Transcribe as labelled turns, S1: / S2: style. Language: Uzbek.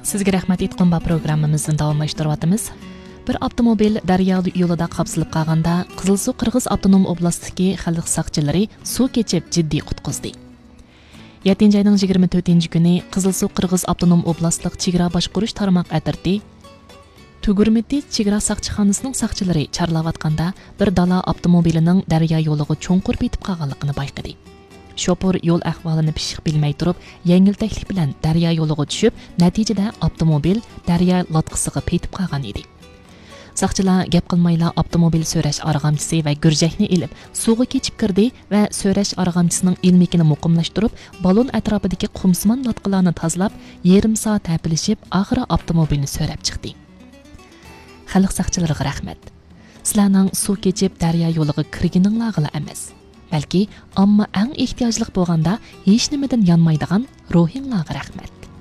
S1: Sizga rahmat aytqanba programmamizni davomlashtiryapmiz. Bir avtomobil daryo yo'lida qapsilib qolganda Qizilsuv Qirg'iz avtonom oblastidagi xalq saqchilari suv kechib jiddiy qutqizdi. 7 ayning 24-kuni Qizilsuv Qirg'iz avtonom oblastlik chegara boshqarish tarmoq atirdi. Tugurmiti chegara saqchixonasining saqchilari charlayotganda bir dala avtomobilining daryo yo'liga cho'nqur petib qolganligini bayqadi. Şoför yo'l ahvolini pishiq bilmay turib, yengiltaklik bilan daryo yo'liga tushib, natijada avtomobil daryo lotqisiga petib qolgan edi. Saqchilar gap qilmayla avtomobil so'rash arg'amchisi va gurjakni ilib, suvga kechib kirdi va so'rash arg'amchisining ilmikini muqimlashtirib, balon atrofidagi qumsimon lotqilarni tozalab, yarim soat hapilishib, oxiri avtomobilni so'rab chiqdi. Xalq saqchilariga rahmat. Sizlarning suv kechib daryo yo'liga kirganinglarga emas, balki amma eng ehtiyojli bo'lganda hech nimadan yonmaydigan ruhinglarga rahmat.